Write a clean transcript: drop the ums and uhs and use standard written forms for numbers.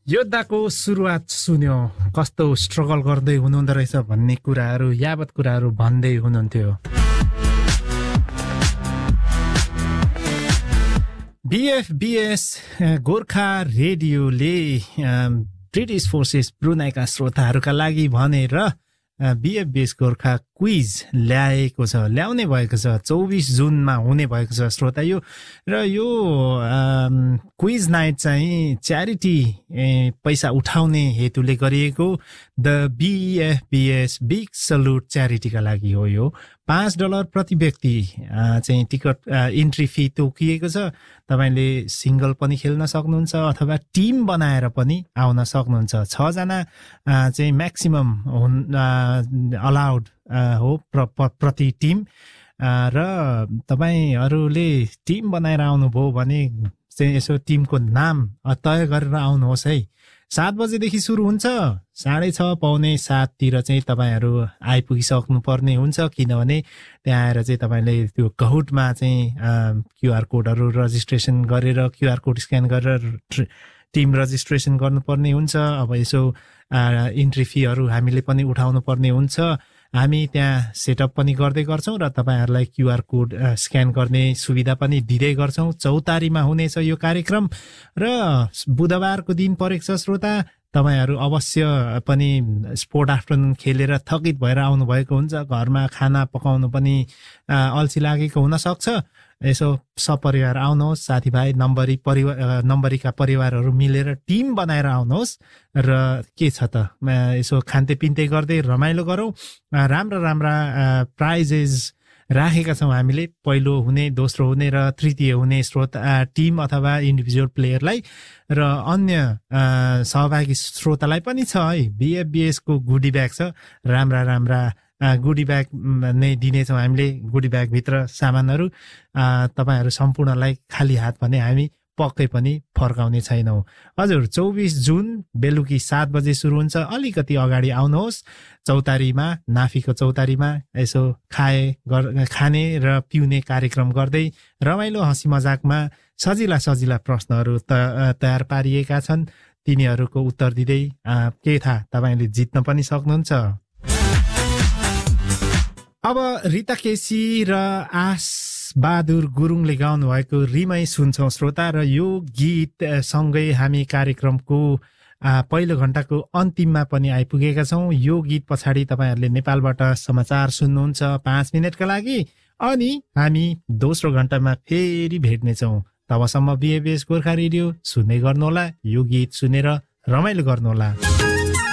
योद्धाको सुरुवात सुन्यो कस्तो स्ट्रगल गर्दै हुनुहुँदो रहेछ भन्ने कुराहरू यावत कुराहरू भन्दै हुनुहुन्थ्यो। BFBS गोर्खा रेडियोले ब्रिटिश फोर्सेस ब्रुनाईका श्रोताहरूका लागि भनेर BFBS गोर्खा क्विज ल्याएको छ, ल्याउने भएको छ। 24 जुनमा हुने भएको छ श्रोता यो। र यो क्विज नाइट चाहिँ च्यारिटी पैसा उठाउने हेतुले गरिएको द BFBS बिग सल्युट च्यारिटीका लागि हो। यो $5 प्रति व्यक्ति चाहिँ टिकट इन्ट्री फी तोकिएको छ। तपाईले सिंगल पनि खेल्न सक्नुहुन्छ अथवा टिम बनाएर पनि आउन सक्नुहुन्छ। 6 जना चाहिँ म्याक्सिमम अलाउड हो प्रति टिम। र तपाईहरूले टिम बनाएर आउनुभयो भने चाहिँ यसो टिमको नाम तय गरेर आउनुहोस् है। 7 बजेदेखि सुरु हुन्छ, 6:30 पाउने 7 तिर चाहिँ तपाईहरू आइपुगिसक्नु पर्ने हुन्छ। किनभने त्यहाँ आएर चाहिँ तपाईले त्यो कहुटमा चाहिँ क्युआर कोडहरू रजिस्ट्रेसन गरेर क्युआर कोड स्क्यान गरेर टिम रजिस्ट्रेसन गर्नुपर्ने हुन्छ। अब यसो इन्ट्री फीहरू हामीले पनि उठाउनु पर्ने हुन्छ। हामी त्यहाँ सेटअप पनि गर्दै गर्छौं र तपाईहरुलाई क्युआर कोड स्क्यान गर्ने सुविधा पनि दिँदै गर्छौं। चौतारीमा हुनेछ यो कार्यक्रम र बुधबारको दिन परेको छ श्रोता। तपाईहरु अवश्य पनि स्पोर्ट आफ्टरनुन खेलेर थकित भएर आउनु भएको हुन्छ। घरमा खाना पकाउनु पनि अल्छी लागेको हुन सक्छ। यसो सपरिवार आउनुहोस्, साथीभाइ नम्बरीका परिवारहरू मिलेर टिम बनाएर आउनुहोस् र के छ त यसो खान्ते पिन्ते गर्दै रमाइलो गरौँ। राम्रा प्राइजेस राखेका छौं हामीले। पहिलो हुने, दोस्रो हुने र तृतीय हुने श्रोता टिम अथवा इन्डिभिजुअल प्लेयरलाई र अन्य सहभागी श्रोतालाई पनि छ है। BFBS को गुडी ब्याग छ, राम्रा गुडी ब्याग नै दिनेछौँ हामीले। गुडी ब्याग भित्र सामानहरू तपाईहरु सम्पूर्णलाई खाली हात भने हामी पक्कै पनि फर्काउने छैनौं। हजुर 24 जुन बेलुकी 7 बजे सुरु हुन्छ। अलिकति अगाडि आउनुहोस्। चौतारीमा, नाफीको चौतारीमा यसो खाने र पिउने कार्यक्रम गर्दै रमाइलो हँसी मजाकमा सजिला प्रश्नहरू तयार पारिएका छन्। तिनीहरूको उत्तर दिँदै के थाहा तपाईले जित्न पनि सक्नुहुन्छ। अब रीता केसी र आस बहादुर गुरुङले गाउनु भएको रिमै सुन्छौं श्रोता। र यो गीत सँगै हामी कार्यक्रमको पहिलो घण्टाको अन्तिममा पनि आइपुगेका छौं। यो गीत पछाडि तपाईहरुले नेपालबाट समाचार सुन्नुहुन्छ 5 मिनेटका लागि। अनि हामी दोस्रो घण्टामा फेरि भेट्नेछौं। तबसम्म BFBS गोर्खा रेडियो सुन्दै गर्नुहोला। यो गीत सुनेर रमाइलो गर्नुहोला।